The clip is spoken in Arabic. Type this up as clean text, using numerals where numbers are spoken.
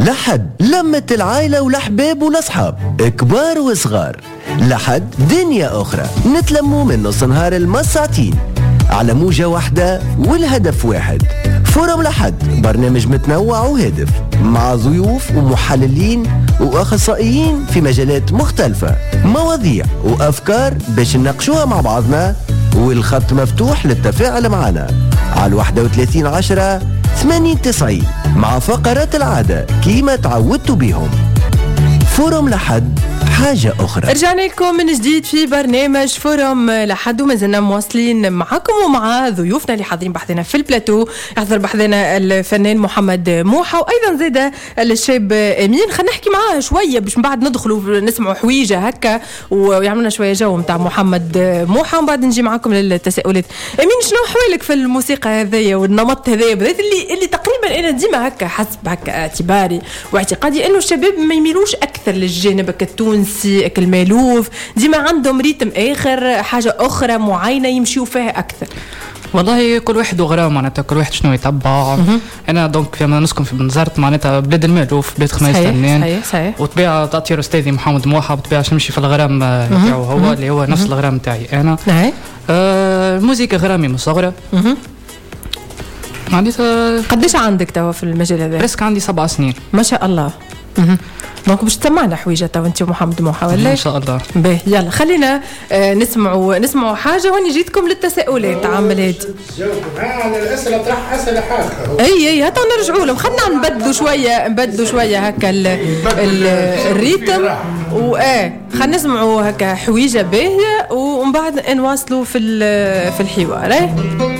لحد لمة العائلة والأحباب والأصحاب كبار وصغار. لحد دنيا أخرى نتلموا من نص نهار المساعتين على موجة واحدة والهدف واحد. فورم لحد برنامج متنوع وهادف مع ضيوف ومحللين وأخصائيين في مجالات مختلفة، مواضيع وأفكار باش نناقشوها مع بعضنا، والخط مفتوح للتفاعل معنا على 3110-80-90 مع فقرات العادة كيما تعودتوا بيهم. فورم لحد حاجة أخرى. رجعنا لكم من جديد في برنامج فورم لحد، وما زلنا مواصلين معكم ومع ضيوفنا اللي حاضرين بحثنا في البلاتو. يحضر بحثنا الفنان محمد موحى وأيضا زاد الشاب أمين. خلينا نحكي معاه شوية باش من بعد ندخلوا نسمعوا حويجة هكا ويعملنا شوية جو متاع محمد موحى، ومن بعد نجي معكم للتساؤلات. أمين، شنو حوالك في الموسيقى هذية والنمط هذايا بالذات اللي تقريبا أنا ديما هكا حسب هكا اعتباري واعتقادي إنه الشباب ما يميلوش أكثر للجانب التونسي المالوف، ديما عندهم ريتم آخر، حاجة أخرى معينة يمشيوا فيها أكثر؟ والله كل واحد وغرام، معناتها كل واحد شنو يتبع. انا دونك فيما نسكن في بنزرت، معناتها بلاد المالوف، بلاد خميس تنين، وطبيعه تأثير استاذي محمد موحى بطبيعه نمشي في الغرام نتاعو هو اللي هو نفس الغرام تاعي انا. الموسيقى غرامي من صغرى. معناتها قديش عندك توا في المجال هذا؟ برسك عندي 7 سنين ما شاء الله. دونك باش تسمعنا حويجه تو انت ومحمد موحى ولا ان شاء الله؟ باهي، يلا خلينا نسمعوا حاجه واني جيتكم للتساؤلات. عامل هادي جاوب على الاسئله، طرح اسئله حاجه. اي هاتوا نرجعوا لهم، خلينا نبدلوا شويه هكا الريتم خلينا نسمعوا هكا حويجه باهيه ومن بعد نواصلوا في الحوار.